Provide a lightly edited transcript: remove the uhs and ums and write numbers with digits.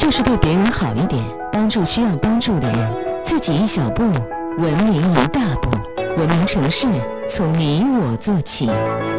就是对别人好一点，帮助需要帮助的人，自己一小步，文明一大步。文明城市从你我做起。